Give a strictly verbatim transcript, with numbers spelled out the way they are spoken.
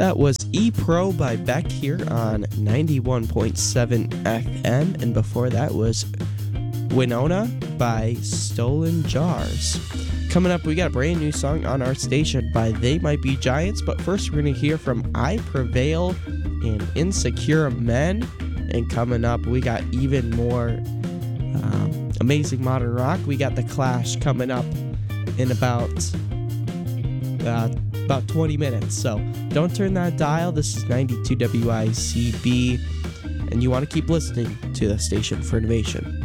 That was E-Pro by Beck here on ninety-one point seven F M, and before that was Winona by Stolen Jars. Coming up, we got a brand new song on our station by They Might Be Giants, but first we're going to hear from I Prevail and Insecure Men, and coming up, we got even more um, amazing modern rock. We got The Clash coming up in about uh, about twenty minutes, so don't turn that dial. This is ninety-two W I C B, and you want to keep listening to the Station for Innovation.